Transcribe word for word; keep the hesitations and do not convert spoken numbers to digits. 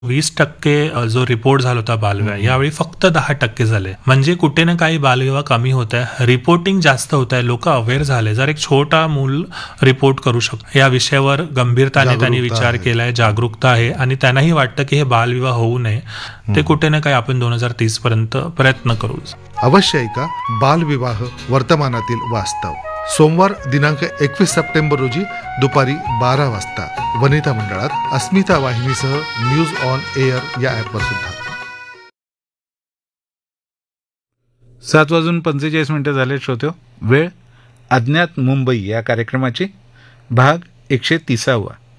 वीस टक्के जो रिपोर्ट झाला होता बालविवाह, यावेळी फक्त दहा टक्के झाले. म्हणजे कुठे ना काही बालविवाह कमी होत आहे, रिपोर्टिंग जास्त होत आहे, लोक अवेअर झाले. जर एक छोटा मूल रिपोर्ट करू शकतो या विषयावर गंभीरताने त्यांनी विचार केलाय, जागरूकता आहे आणि त्यांनाही वाटतं की हे बालविवाह होऊ नये. ते कुठे ना काही आपण दोन हजार तीस पर्यंत प्रयत्न करू. अवश्य ऐका बालविवाह वर्तमानातील वास्तव. सोमवार दिनांक एकवीस सप्टेंबर रोजी दुपारी बारा वाजता वनिता मंडळात अस्मिता वाहिनीसह न्यूज ऑन एअर या ॲपवर सुद्धा. सात वाजून पंचेचाळीस मिनिटं झाले श्रोत्यो. वेळ अज्ञात मुंबई या कार्यक्रमाची भाग एकशे तिसावा.